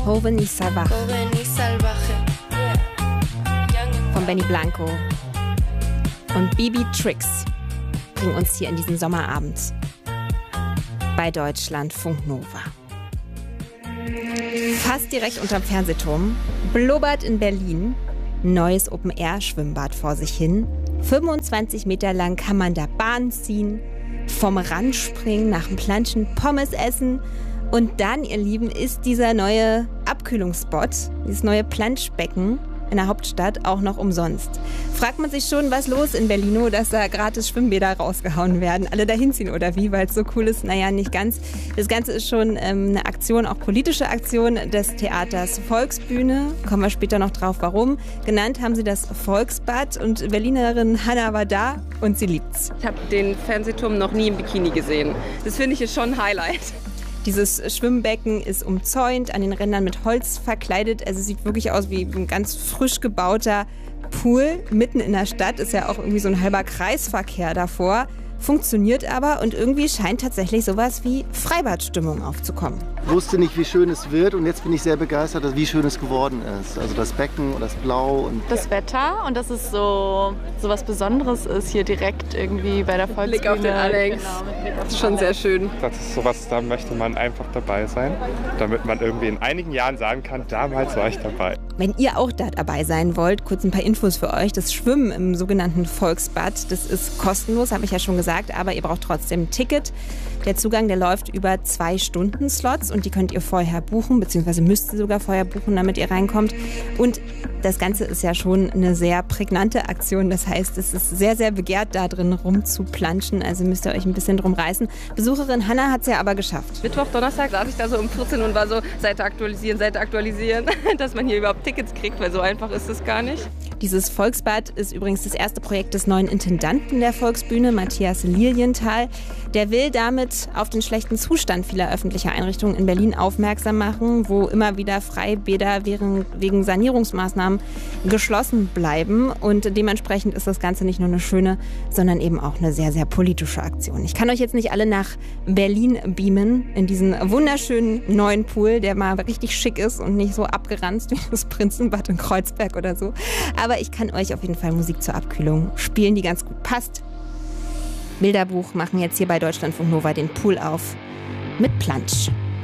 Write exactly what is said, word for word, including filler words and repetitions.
Joven y Salvaje von Benny Blanco und Bibi Tricks bringen uns hier in diesen Sommerabend bei Deutschlandfunk Nova. Fast direkt unterm Fernsehturm blubbert in Berlin neues Open-Air-Schwimmbad vor sich hin. fünfundzwanzig Meter lang kann man da Bahn ziehen, vom Rand springen, nach dem Planschen Pommes essen. Und dann, ihr Lieben, ist dieser neue Abkühlungsspot, dieses neue Planschbecken in der Hauptstadt auch noch umsonst. Fragt man sich schon, was los in Berlino, dass da gratis Schwimmbäder rausgehauen werden, alle dahin ziehen oder wie, weil es so cool ist? Naja, nicht ganz. Das Ganze ist schon ähm, eine Aktion, auch politische Aktion des Theaters Volksbühne. Kommen wir später noch drauf, warum. Genannt haben sie das Volksbad und Berlinerin Hanna war da und sie liebt's. Ich habe den Fernsehturm noch nie im Bikini gesehen. Das finde ich ist schon ein Highlight. Dieses Schwimmbecken ist umzäunt, an den Rändern mit Holz verkleidet. Also sieht wirklich aus wie ein ganz frisch gebauter Pool. Mitten in der Stadt ist ja auch irgendwie so ein halber Kreisverkehr davor. Funktioniert aber und irgendwie scheint tatsächlich sowas wie Freibadstimmung aufzukommen. Ich wusste nicht, wie schön es wird und jetzt bin ich sehr begeistert, wie schön es geworden ist. Also das Becken und das Blau. Und das Wetter und dass es so, so was Besonderes ist hier direkt irgendwie bei der Volksbühne. Blick auf den Alex. Genau, das ist schon sehr schön. Das ist sowas, da möchte man einfach dabei sein, damit man irgendwie in einigen Jahren sagen kann, damals war ich dabei. Wenn ihr auch da dabei sein wollt, kurz ein paar Infos für euch. Das Schwimmen im sogenannten Volksbad, das ist kostenlos, habe ich ja schon gesagt, aber ihr braucht trotzdem ein Ticket. Der Zugang, der läuft über zwei Stunden Slots und die könnt ihr vorher buchen, beziehungsweise müsst ihr sogar vorher buchen, damit ihr reinkommt. Und das Ganze ist ja schon eine sehr prägnante Aktion. Das heißt, es ist sehr, sehr begehrt, da drin rumzuplanschen. Also müsst ihr euch ein bisschen drum reißen. Besucherin Hanna hat es ja aber geschafft. Mittwoch, Donnerstag saß ich da so um vierzehn und war so, Seite aktualisieren, Seite aktualisieren, dass man hier überhaupt Tickets kriegt, weil so einfach ist es gar nicht. Dieses Volksbad ist übrigens das erste Projekt des neuen Intendanten der Volksbühne, Matthias Lilienthal. Der will damit auf den schlechten Zustand vieler öffentlicher Einrichtungen in Berlin aufmerksam machen, wo immer wieder Freibäder wegen, wegen Sanierungsmaßnahmen geschlossen bleiben. Und dementsprechend ist das Ganze nicht nur eine schöne, sondern eben auch eine sehr, sehr politische Aktion. Ich kann euch jetzt nicht alle nach Berlin beamen, in diesen wunderschönen neuen Pool, der mal richtig schick ist und nicht so abgeranzt wie das Prinzenbad in Kreuzberg oder so. Aber ich kann euch auf jeden Fall Musik zur Abkühlung spielen, die ganz gut passt. Bilderbuch machen jetzt hier bei Deutschlandfunk Nova den Pool auf mit Plansch.